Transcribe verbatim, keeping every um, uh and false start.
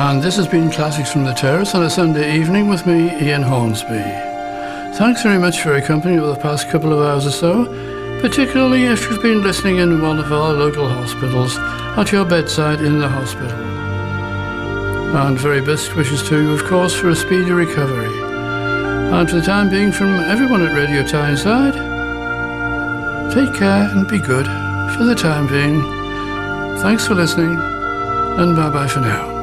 And this has been Classics from the Terrace on a Sunday evening with me, Ian Hornsby. Thanks very much for your company over the past couple of hours or so, particularly if you've been listening in one of our local hospitals at your bedside in the hospital. And very best wishes to you, of course, for a speedy recovery. And for the time being, from everyone at Radio Tyneside, take care and be good for the time being. Thanks for listening, and bye-bye for now.